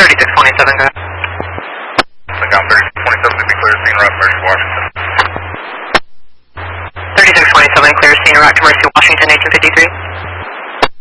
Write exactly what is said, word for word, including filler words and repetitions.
thirty-six twenty-seven, go ahead. Lincoln thirty-six twenty-seven to be clear, scene route, Mercy, Washington. thirty-six twenty-seven, clear scene route to Mercy, Washington, eighteen fifty-three.